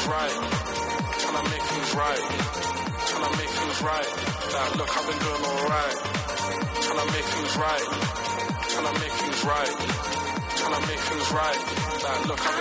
right. Trying to make things right. Trying to make things right. Like, look, I've been doing alright. Trying to make things right. Trying to make things right. Trying to make things right. Like, look, I've been